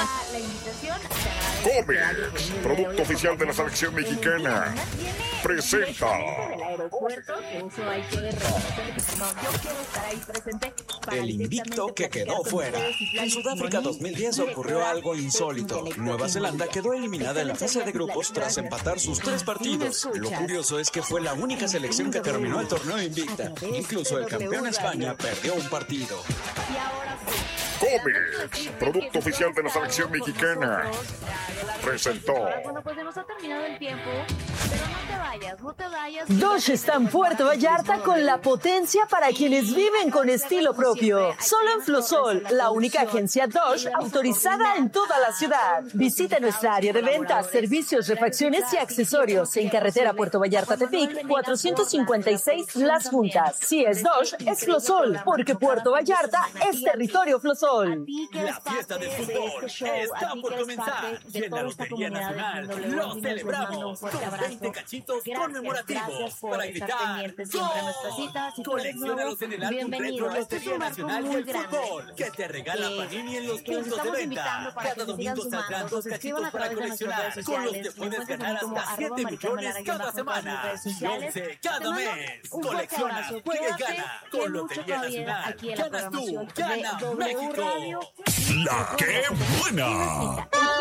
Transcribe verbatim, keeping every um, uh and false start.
la invitación. Comex, producto oficial de la selección mexicana, presenta el invicto que quedó fuera. En Sudáfrica dos mil diez ocurrió algo insólito. Nueva Zelanda quedó eliminada en la fase de grupos tras empatar sus tres partidos. Lo curioso es que fue la única selección que terminó el torneo invicta. Incluso el campeón España perdió un partido. Comex, producto oficial de la selección mexicana, presentó. Bueno, pues se nos ha terminado el tiempo, pero no te vayas, no te vayas. Dodge está en Puerto Vallarta con la potencia para quienes viven con estilo propio. Solo en Flosol, la única agencia Dodge autorizada en toda la ciudad. Visita nuestra área de ventas, servicios, refacciones y accesorios en carretera Puerto Vallarta-Tepic, cuatrocientos cincuenta y seis Las Juntas. Si es Dodge, es Flosol, porque Puerto Vallarta es territorio Flosol. La fiesta del fútbol está por comenzar y en la Lotería Nacional lo celebramos con veinte cachitos conmemorativos para gritar ¡Gol! Colecciónalos en el álbum retro Lotería Nacional y el fútbol que te regala Panini en los puntos de venta. Cada domingo saldrán dos cachitos para coleccionar, con los que puedes ganar hasta siete millones cada semana y once cada mes. Colecciona, juega y gana con Lotería Nacional. Ganas tú, gana México. ¡La que buena!